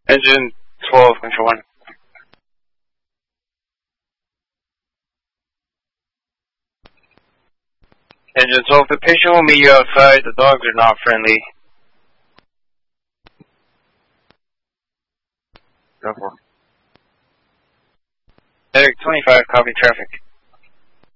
Engine 12, control 1. Engine 12, the patient will meet you outside. The dogs are not friendly. Go for it. Eric 25, copy traffic.